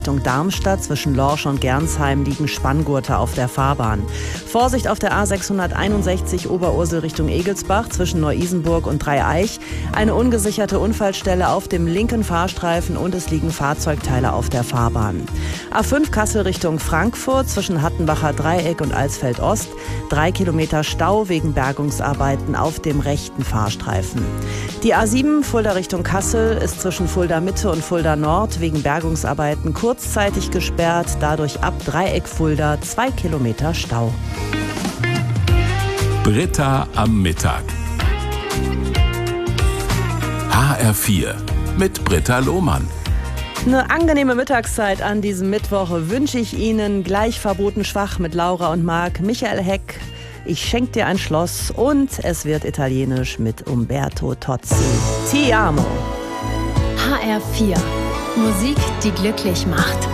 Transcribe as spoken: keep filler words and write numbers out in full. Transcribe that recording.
Richtung Darmstadt zwischen Lorsch und Gernsheim liegen Spanngurte auf der Fahrbahn. Vorsicht auf der A sechshunderteinundsechzig Oberursel Richtung Egelsbach zwischen Neu-Isenburg und Dreieich. Eine ungesicherte Unfallstelle auf dem linken Fahrstreifen und es liegen Fahrzeugteile auf der Fahrbahn. A fünf Kassel Richtung Frankfurt zwischen Hattenbacher Dreieck und Alsfeld Ost. Drei Kilometer Stau wegen Bergungsarbeiten auf dem rechten Fahrstreifen. Die A sieben Fulda Richtung Kassel ist zwischen Fulda Mitte und Fulda Nord wegen Bergungsarbeiten kurzzeitig gesperrt. Dadurch ab Dreieck Fulda zwei Kilometer Stau. Britta am Mittag. H R vier mit Britta Lohmann. Eine angenehme Mittagszeit an diesem Mittwoch wünsche ich Ihnen. Gleich verboten schwach mit Laura und Marc. Michael Heck, ich schenk dir ein Schloss und es wird italienisch mit Umberto Tozzi. Ti amo. H R vier. Musik, die glücklich macht.